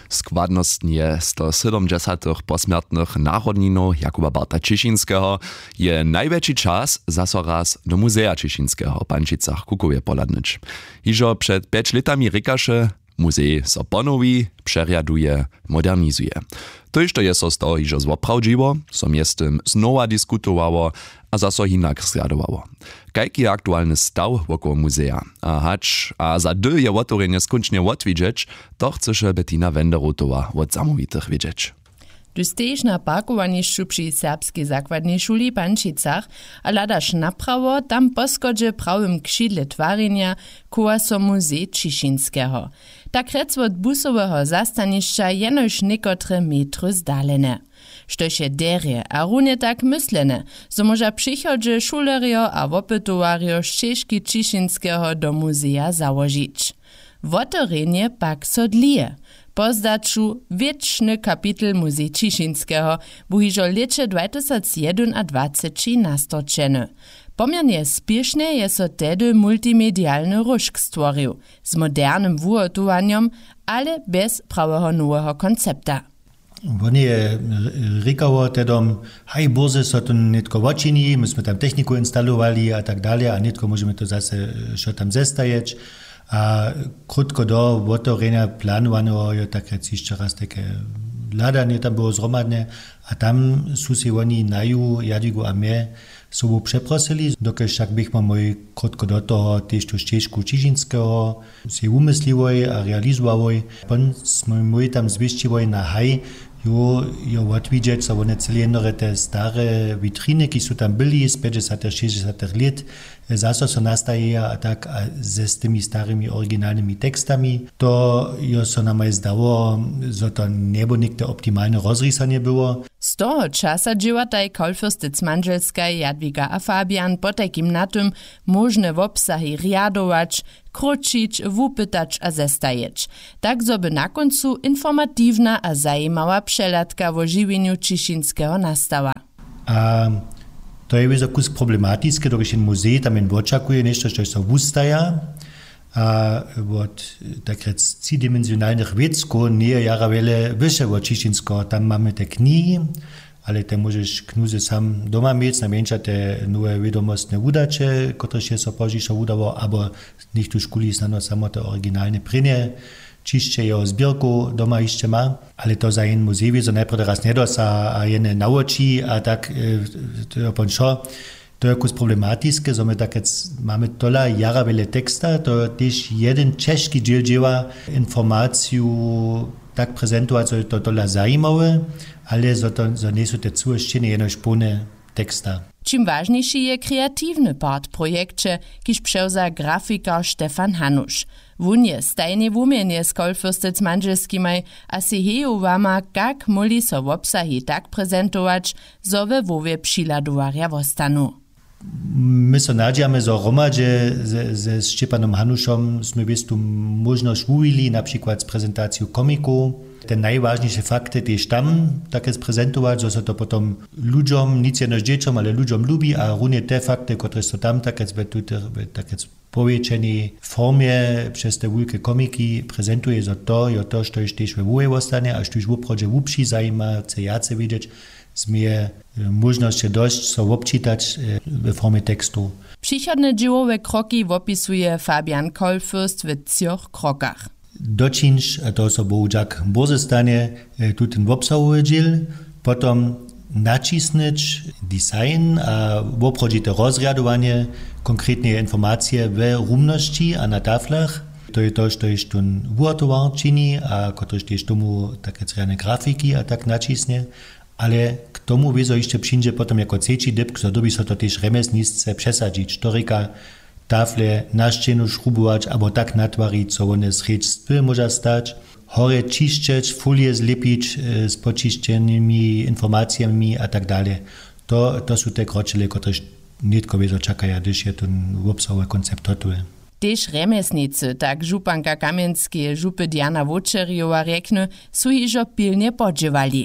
Składnostnie 170 posmrtnych narodninów Jakuba Barta Cieszyńskiego je największy czas zaso raz do Muzea Cieszyńskiego w Pančicach Kukowie poladnyć. Iżo przed 5 latami rykasze, muzej so ponowi, przeriaduje, modernizuje. To jeszcze jest z toho iżo złoprawdziło, so miestem znowa diskutowało, a zaso inak zradowało. Kajki je aktualny staw wokół muzea. A za dy je otvorenie skończnie odwidzieć, to chce Bettina Wenderotowa od zamówitych wiedzieć. Du steješ na parkowanišću przy serbskiej zakładnej szuli Pančicach, a ladaš naprawo, tam poskodže prawym krzydle twarzenia koła so Muzej Cieszyńskiego. Tak rec od busowego zastanišća jenož niekotre metry zdalene. Štož je derje, a runie tak myslene, so moža przychodže šulerio a opytowario ścieżki Cieszyńskiego do muzeja załožić. Wotorenie pak sodlije. Pozdaczu wieczny kapitel Muzej Cieszyńskiego był iżo lecie 2021 nastoczeny. Pomiernie spiesznie jest so tedy multimedialny ruszk stworzył, z modernym wuotowaniem, ale bez prawego nowego koncepta. Oni rikało tedom, haj boze so to nitko wočini, myśmy tam techniku instalowali a tak dalej, a nitko możemy to zase šo tam zestajeć. A krótko do otvorenia plánovaného je také ještě raz také hľadanie tam bylo zromadne a tam sú si oni naju, Jadwigu a mne sobou přeprosili, dokud však bychom môj krótko do toho tiež tu štiežku Čižinského si umyslivoj a realizovoj. Pon sme môj tam zvištivoj na haj, jo odvidieť sa one celé jednore te staré vitriny, ki sú tam byli z 50-60 let, zase so nastaje a tak a ze tymi starymi oryginalnymi tekstami. To jo so nam aj zdało, że to nebo nikde optimalne rozrysanie było. Z toho časa dživataj kolfyrstec manželskaj Jadwiga a Fabian po takim na tym możne obsahy riadować, kručić, wupytać a zestajeć. Tak zoby na końcu informatywna a zajmała przelatka o żywieniu Cieszyńskiego nastała. A to je wiedzą kus problematyczne, dokud ten muzej tam oczekuje nešto, što so wustaja. A od tak rec tridimenzionalnych wiecko nie jara wiele wyższe od Cieszyńskiego. Tam mamy te knihy, ale te możesz knuzy sam doma mieć, namieńcza te nowe wiadomostne udacze, które się so pożycza udało, albo niech tu szkuli znano samo te oryginalne prynie, čišće jeho zbierku doma ještě má, ale to za jen muzej wiedzą najprve raz nie dosa a jene nauči a tak to je ponšo. To je kus problematické, że my tak mamy tola jara wiele teksta, to też jeden czeszki dziel dzieła informację tak prezentować, że to tola zajímawe, ale że nie są te cuszczenie jenoż pełne teksta. Czym ważniejszy jest kreatywny part projekcie, kiż przewza grafika Stefan Hanusz. Wun je stajnie wumienie z kolfyrstec manželskimaj a si heju wama, jak moli so obsahy tak prezentować, zo we wowie přiladowarja wostanu. My so nadziamy, że romadzie ze Stefanom Hanuszom sme tu możność uwili, na przykład z prezentacją komiku. Te najważniejsze fakty też tam takie sprezentować, że to potem ludziom, nic jenoż dzieciom, ale ludziom lubi, a runie te fakty, które są tam takie powiedzenie formie przez te wielkie komiki prezentuje, że to jest to, co już też we wójcie ostanie, a już w oprodzie łupsi zajma, chce jace wiedzieć, zmie możność dość so obczytać w formie tekstu. Przychodne dziełowe kroki opisuje Fabian Kolfürst w 3 krokach. Dočinš, a to so bohužak brzo stane, tu ten obsahowy dziel, potom nacisnąć design a oprodzite rozriadowanie, konkretne informacje w rumności a na taflach. To je to, co jest tu wuotowar czyni, a który też tomu takie zrane grafiki a tak nacisnie. Ale k tomu wiedzą jeszcze przyjdzie potem jako trzeci dyb, kto dobi so to też remesnictce przesadzić. Sztorika tafle na ścienu szrubować, albo tak natwarić, co one z może stać. Chore čišćeć, folie zlepić z počišćenými informacjami a tak dalej. To są te kroczele, które nitko wiedzą czekają, gdyż je ten obsahowy koncept hotuje. Tež remesnicy, tak županka Kamienskie župy Diana Vočerjova rekne, su hižo pilnie podziewali.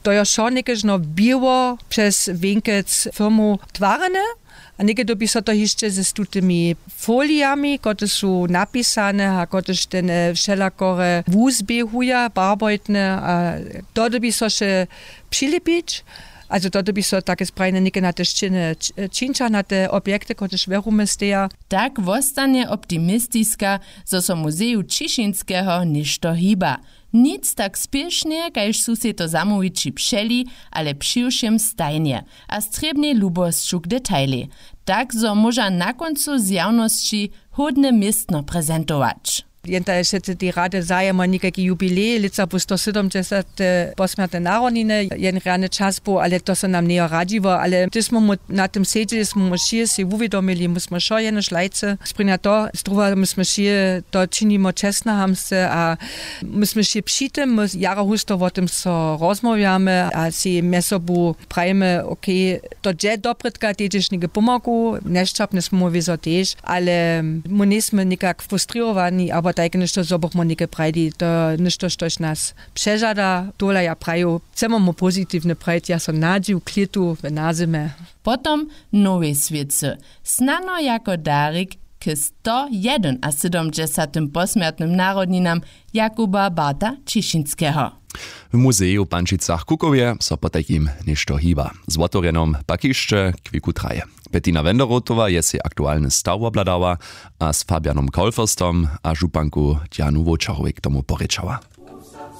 To je šo nekežno biło przez Winkec firmu twarane, a niekiedy by so to jeszcze ze tymi foliami, które są napisane, a które ten wszelakore wuzbehuja, barbojtne, a to by so się przylepić. Also dort by so takie sprajne nike na te ściany činča, na te obiekty, które verumy steja. Tak wostanie optimistiska, zo so muzeju Ciszynskiego niż to hiba. Nic tak spiesznie, kajż su se to zamówici przeli, ale przyjuszym stajnie, a strebnie lubosću k detali. Tak zo może na końcu z javnosti hodne miestno prezentować. Jenta je ti rade zajema nikaki jubilej, lica bo 170 posmrtne narodnine, jen rane čas bo, ale to se nam ne radivo, ale ti smo na tem sedeli, smo šije si uvedomili, mi smo šo jeno šlajce, sprinja to, struva mi smo šije, to činimo česna hamse, a mi smo šije přitem, mi jara husto o tem so rozmovjame, a si mesobu pravime, ok, to je dopretka, teđeš neke pomogu, neščapne smo vizo tež, ale mi nismo nikak frustrirowani, aber tak nešto zobochmo neke prajdi, to nešto, štož nas přežada, tola ja praju, chcemo mu pozitivne prajdi, ja sam nadživ klitu v nazime. Potom nowe sviece, snano jako darik k 171 posmrtnym narodninam Jakuba Barta Ciszynskiego. W muzeju w Pančicach-Kukowie so po takim nešto hiba. Z otworenom pak jeszcze kwiku traje. Bettina Wenderotowa jest jej aktualny staw obladała, a z Fabianom Kolferstom a županku Dianu Vočarovej k tomu porečała.